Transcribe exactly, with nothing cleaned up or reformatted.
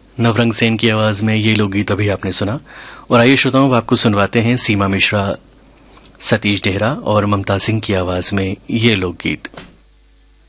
नवरंग सेन की आवाज में ये लोकगीत अभी आपने सुना। और आइए श्रोताओं, आपको सुनवाते हैं सीमा मिश्रा, सतीश डेहरा और ममता सिंह की आवाज में ये लोकगीत।